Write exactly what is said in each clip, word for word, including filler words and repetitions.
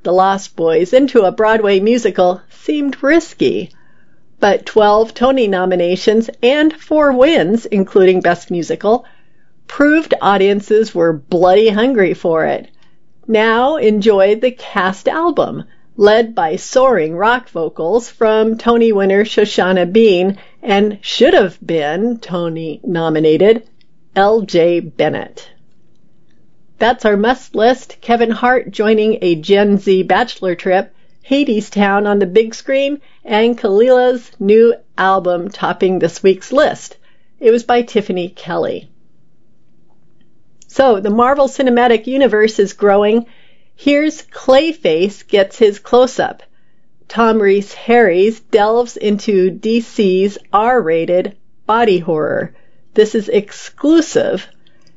the Lost Boys into a Broadway musical seemed risky, but twelve Tony nominations and four wins, including Best Musical, proved audiences were bloody hungry for it. Now enjoy the cast album, led by soaring rock vocals from Tony winner Shoshana Bean and should have been Tony-nominated L J Bennett. That's our must list. Kevin Hart joining a Gen Z bachelor trip, Hadestown on the big screen, and Kalila's new album topping this week's list. It was by Tiffany Kelly. So, the Marvel Cinematic Universe is growing. Here's Clayface gets his close-up. Tom Rhys-Harries delves into D C's R-rated body horror. This is exclusive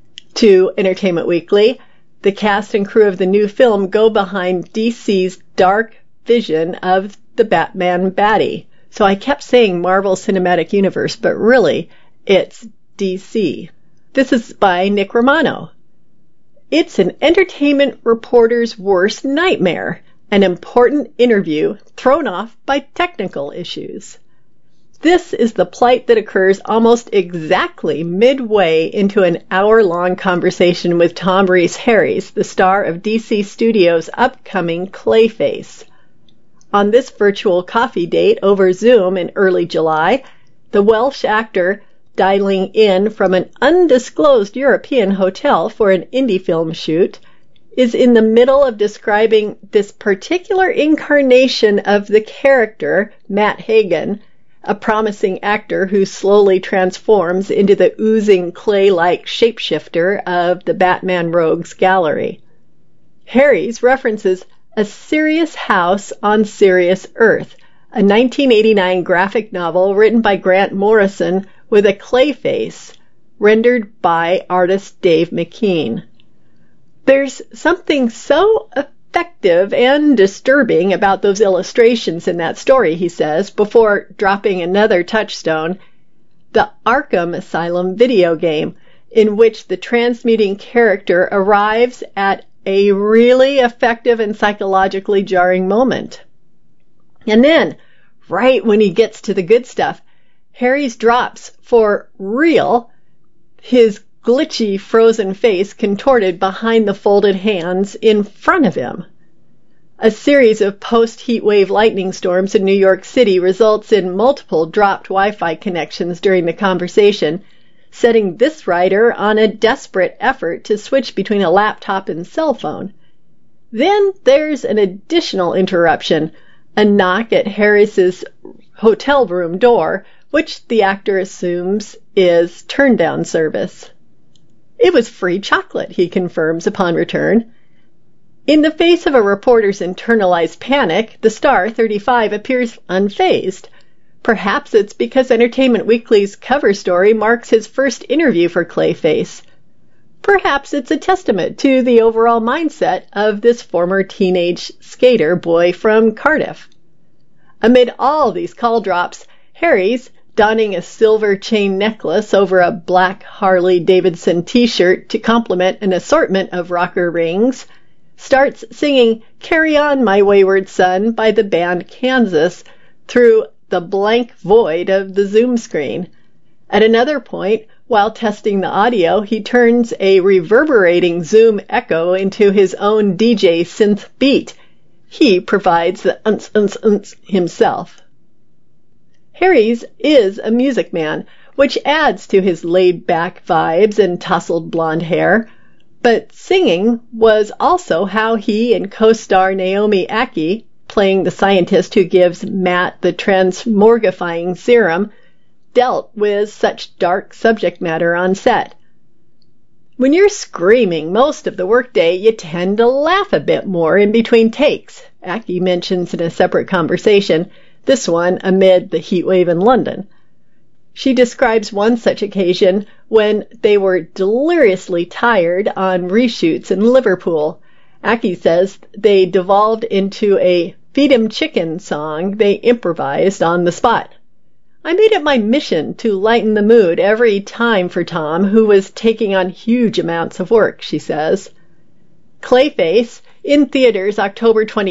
to Entertainment Weekly. The cast and crew of the new film go behind D C's dark vision of the Batman baddie. So I kept saying Marvel Cinematic Universe, but really, it's D C. This is by Nick Romano. It's an entertainment reporter's worst nightmare, an important interview thrown off by technical issues. This is the plight that occurs almost exactly midway into an hour-long conversation with Tom Rhys-Harries, the star of D C Studios' upcoming Clayface. On this virtual coffee date over Zoom in early July, the Welsh actor, dialing in from an undisclosed European hotel for an indie film shoot, is in the middle of describing this particular incarnation of the character, Matt Hagen, a promising actor who slowly transforms into the oozing clay-like shapeshifter of the Batman Rogues Gallery. Harries references A Serious House on Serious Earth, a nineteen eighty-nine graphic novel written by Grant Morrison with a clay face, rendered by artist Dave McKean. There's something so effective and disturbing about those illustrations in that story, he says, before dropping another touchstone, the Arkham Asylum video game, in which the transmuting character arrives at a really effective and psychologically jarring moment. And then, right when he gets to the good stuff, Harries drops, for real, his glitchy frozen face contorted behind the folded hands in front of him. A series of post-heatwave lightning storms in New York City results in multiple dropped Wi-Fi connections during the conversation, setting this writer on a desperate effort to switch between a laptop and cell phone. Then there's an additional interruption, a knock at Harris's hotel room door, which the actor assumes is turn-down service. It was free chocolate, he confirms upon return. In the face of a reporter's internalized panic, the star, thirty-five, appears unfazed. Perhaps it's because Entertainment Weekly's cover story marks his first interview for Clayface. Perhaps it's a testament to the overall mindset of this former teenage skater boy from Cardiff. Amid all these call drops, Harries, donning a silver chain necklace over a black Harley-Davidson t-shirt to complement an assortment of rocker rings, starts singing Carry On, My Wayward Son by the band Kansas through the blank void of the Zoom screen. At another point, while testing the audio, he turns a reverberating Zoom echo into his own D J synth beat. He provides the unts, unts, unts himself. Harries is a music man, which adds to his laid-back vibes and tousled blonde hair. But singing was also how he and co-star Naomi Ackie, playing the scientist who gives Matt the transmorgifying serum, dealt with such dark subject matter on set. When you're screaming most of the workday, you tend to laugh a bit more in between takes, Ackie mentions in a separate conversation, this one amid the heatwave in London. She describes one such occasion when they were deliriously tired on reshoots in Liverpool. Ackie says they devolved into a Feed 'em Chicken song they improvised on the spot. I made it my mission to lighten the mood every time for Tom, who was taking on huge amounts of work, she says. Clayface, in theaters October twenty.